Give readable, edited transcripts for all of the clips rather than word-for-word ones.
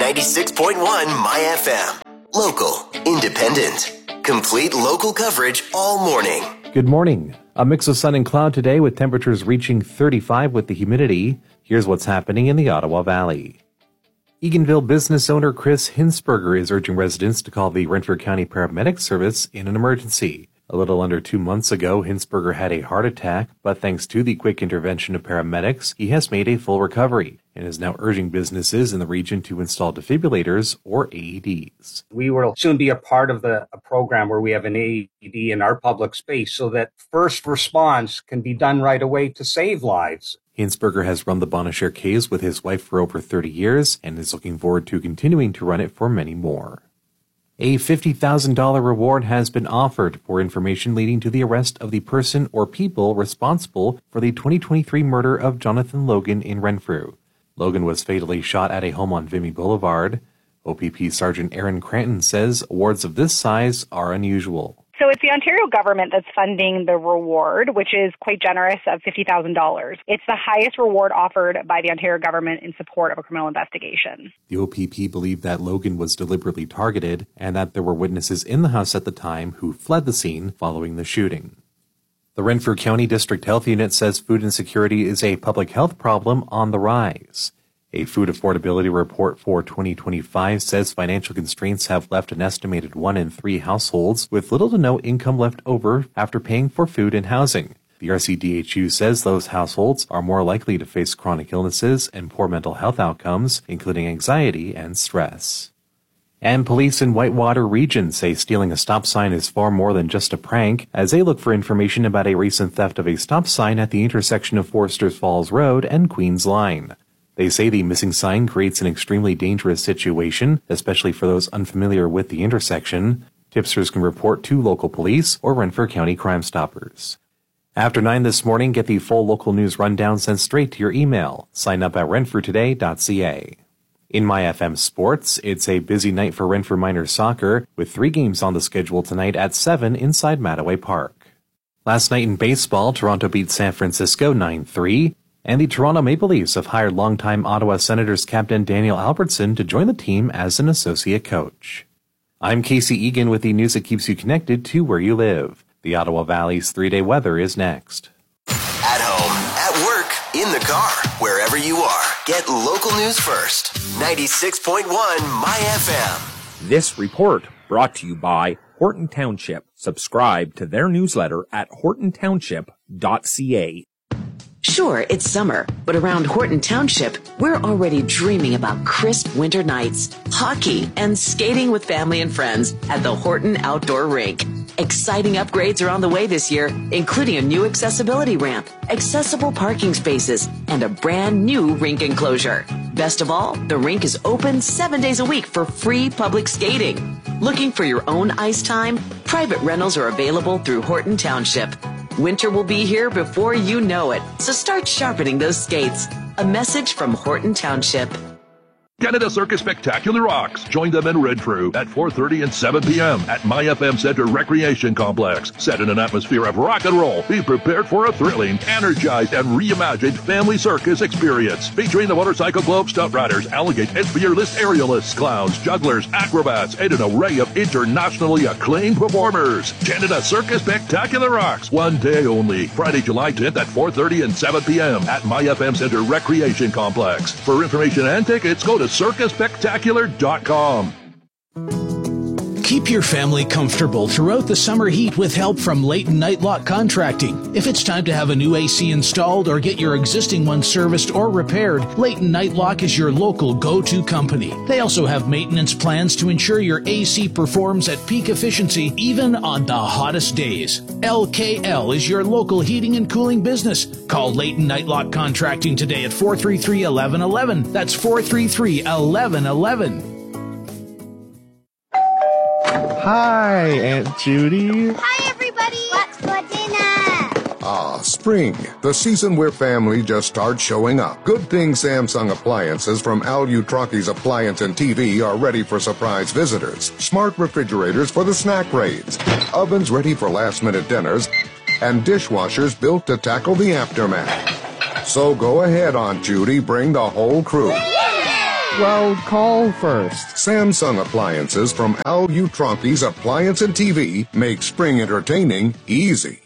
96.1 My FM. Local, independent, complete local coverage all morning. Good morning. A mix of sun and cloud today with temperatures reaching 35 with the humidity. Here's what's happening in the Ottawa Valley. Eganville business owner Chris Hinsberger is urging residents to call the Renfrew County Paramedic Service in an emergency. A little under 2 months ago, Hinsberger had a heart attack, but thanks to the quick intervention of paramedics, he has made a full recovery and is now urging businesses in the region to install defibrillators or AEDs. We will soon be a part of a program where we have an AED in our public space so that first response can be done right away to save lives. Hinsberger has run the Bonnechere Caves with his wife for over 30 years and is looking forward to continuing to run it for many more. A $50,000 reward has been offered for information leading to the arrest of the person or people responsible for the 2023 murder of Jonathan Logan in Renfrew. Logan was fatally shot at a home on Vimy Boulevard. OPP Sergeant Aaron Cranton says awards of this size are unusual. So it's the Ontario government that's funding the reward, which is quite generous of $50,000. It's the highest reward offered by the Ontario government in support of a criminal investigation. The OPP believed that Logan was deliberately targeted and that there were witnesses in the house at the time who fled the scene following the shooting. The Renfrew County District Health Unit says food insecurity is a public health problem on the rise. A food affordability report for 2025 says financial constraints have left an estimated 1 in 3 households with little to no income left over after paying for food and housing. The RCDHU says those households are more likely to face chronic illnesses and poor mental health outcomes, including anxiety and stress. And police in Whitewater Region say stealing a stop sign is far more than just a prank, as they look for information about a recent theft of a stop sign at the intersection of Foresters Falls Road and Queens Line. They say the missing sign creates an extremely dangerous situation, especially for those unfamiliar with the intersection. Tipsters can report to local police or Renfrew County Crime Stoppers. After 9 this morning, get the full local news rundown sent straight to your email. Sign up at renfrewtoday.ca. In My FM Sports, it's a busy night for Renfrew Miners soccer, with 3 games on the schedule tonight at 7 inside Mattaway Park. Last night in baseball, Toronto beat San Francisco 9-3. And the Toronto Maple Leafs have hired longtime Ottawa Senators captain Daniel Albertson to join the team as an associate coach. I'm Casey Egan with the news that keeps you connected to where you live. The Ottawa Valley's 3-day weather is next. At home, at work, in the car, wherever you are, get local news first. 96.1 My FM. This report brought to you by Horton Township. Subscribe to their newsletter at hortontownship.ca. Sure, it's summer, but around Horton Township, we're already dreaming about crisp winter nights, hockey, and skating with family and friends at the Horton Outdoor Rink. Exciting upgrades are on the way this year, including a new accessibility ramp, accessible parking spaces, and a brand new rink enclosure. Best of all, the rink is open 7 days a week for free public skating. Looking for your own ice time? Private rentals are available through Horton Township. Winter will be here before you know it, so start sharpening those skates. A message from Horton Township. Canada Circus Spectacular Rocks. Join them in Renfrew at 4:30 and 7 p.m. at My FM Center Recreation Complex. Set in an atmosphere of rock and roll. Be prepared for a thrilling, energized, and reimagined family circus experience. Featuring the Motorcycle Globe stunt riders, Alligator and fearless aerialists, clowns, jugglers, acrobats, and an array of internationally acclaimed performers. Canada Circus Spectacular Rocks. One day only. Friday, July 10th at 4:30 and 7 p.m. at My FM Center Recreation Complex. For information and tickets, go to circuspectacular.com. Keep your family comfortable throughout the summer heat with help from Leighton Nightlock Contracting. If it's time to have a new AC installed or get your existing one serviced or repaired, Leighton Nightlock is your local go-to company. They also have maintenance plans to ensure your AC performs at peak efficiency even on the hottest days. LKL is your local heating and cooling business. Call Leighton Nightlock Contracting today at 433-1111. That's 433-1111. Hi, Aunt Judy. Hi, everybody. What's for dinner? Spring, the season where family just starts showing up. Good thing Samsung appliances from Al Utraki's Appliance and TV are ready for surprise visitors. Smart refrigerators for the snack raids. Ovens ready for last-minute dinners. And dishwashers built to tackle the aftermath. So go ahead, Aunt Judy. Bring the whole crew. Well, call first. Samsung appliances from Al Utrocki's Appliance and TV make spring entertaining easy.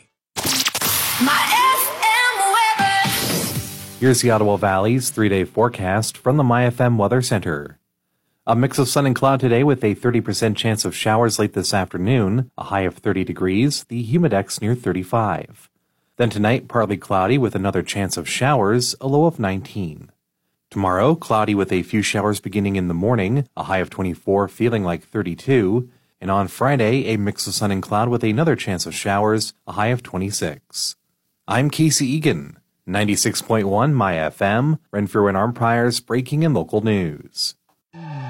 Here's the Ottawa Valley's 3-day forecast from the MyFM Weather Center. A mix of sun and cloud today with a 30% chance of showers late this afternoon, a high of 30 degrees, the humidex near 35. Then tonight, partly cloudy with another chance of showers, a low of 19. Tomorrow, cloudy with a few showers beginning in the morning, a high of 24, feeling like 32. And on Friday, a mix of sun and cloud with another chance of showers, a high of 26. I'm Casey Egan, 96.1 MyFM, Renfrew and Armprior's breaking and local news.